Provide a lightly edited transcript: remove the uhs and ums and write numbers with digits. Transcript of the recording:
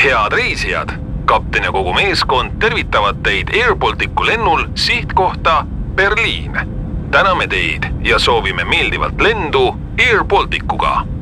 Head reisijad! Kapten ja kogu meeskond tervitavad teid Air Balticu lennul sihtkohta Berliin. Täname teid ja soovime meeldivat lendu Air Balticuga.